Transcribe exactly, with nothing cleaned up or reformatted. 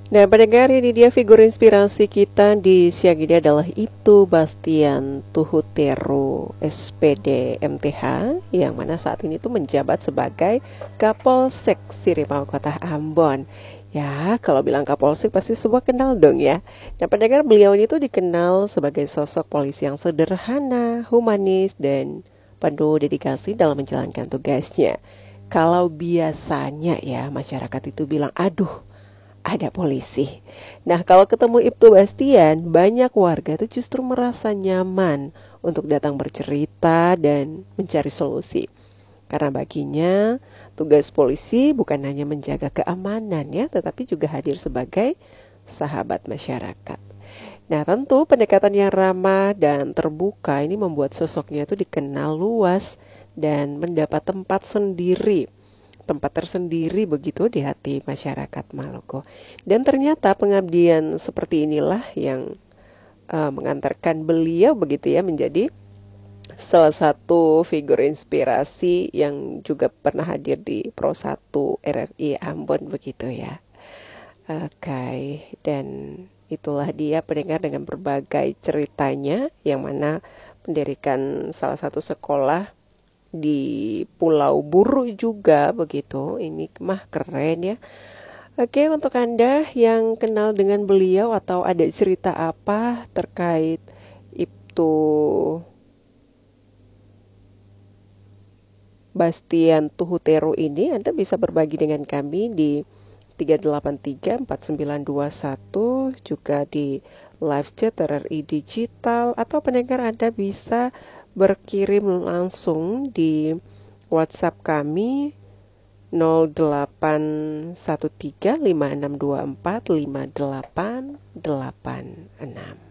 Nah, pendengar, ini dia figur inspirasi kita di siang ini adalah Ibtu Bastian Tuhutero, S P D M T H, yang mana saat ini tuh menjabat sebagai Kapolsek Siripal Kota Ambon. Ya, kalau bilang Kapolsek pasti semua kenal dong ya. Nah, pendengar, beliau ini tuh dikenal sebagai sosok polisi yang sederhana, humanis, dan penuh dedikasi dalam menjalankan tugasnya. Kalau biasanya ya masyarakat itu bilang, aduh, ada polisi. Nah, kalau ketemu Ibtu Bastian, banyak warga itu justru merasa nyaman untuk datang bercerita dan mencari solusi. Karena baginya, tugas polisi bukan hanya menjaga keamanan ya, tetapi juga hadir sebagai sahabat masyarakat. Nah, tentu pendekatan yang ramah dan terbuka ini membuat sosoknya itu dikenal luas dan mendapat tempat sendiri tempat tersendiri begitu di hati masyarakat Maluku. Dan ternyata pengabdian seperti inilah yang uh, mengantarkan beliau begitu ya menjadi salah satu figur inspirasi yang juga pernah hadir di Pro satu R R I Ambon begitu ya. Oke, okay. Dan itulah dia pendengar dengan berbagai ceritanya yang mana mendirikan salah satu sekolah di Pulau Buru juga begitu. Ini mah keren ya. Oke, untuk Anda yang kenal dengan beliau atau ada cerita apa terkait Ibtu Bastian Tuhutero ini, Anda bisa berbagi dengan kami di tiga delapan tiga empat sembilan dua satu, juga di live chat R R I Digital, atau pendengar Anda bisa berkirim langsung di WhatsApp kami nol delapan satu tiga lima enam dua empat lima delapan delapan enam.